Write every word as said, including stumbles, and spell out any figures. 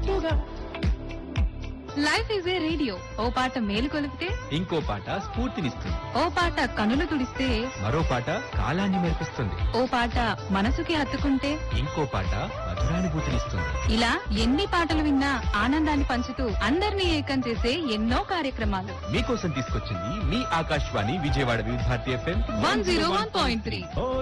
గుర్తుగా. Life is a radio, ఓ పాట మేలు కొలిపితే ఇంకో పాట స్ఫూర్తినిస్తుంది. ఓ పాట కనులు తుడిస్తే మరో పాట కాలాన్ని మెరిపిస్తుంది. ఓ పాట మనసుకి హత్తుకుంటే ఇంకో పాట మధురానుభూతినిస్తుంది. ఇలా ఎన్ని పాటలు విన్నా ఆనందాన్ని పంచుతూ అందరినీ ఏకం చేసే ఎన్నో కార్యక్రమాలు మీకోసం తీసుకొచ్చింది మీ ఆకాశవాణి విజయవాడ వివిధ Bharati FM one zero one point three.